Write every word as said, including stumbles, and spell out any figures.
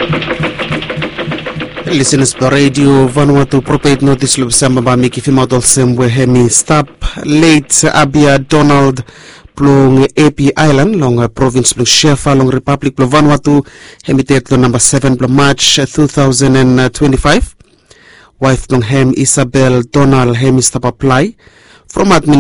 Listeners pa radio Vanuatu propate notice lubsamba ba miki fimadol semwe hemi stop late Abia Donald plong A P Island long province plong Shefa long Republic plong Vanuatu hemi tetlo number seven plong March two thousand twenty-five wife plong hem Isabel Donald hemi stop apply from admin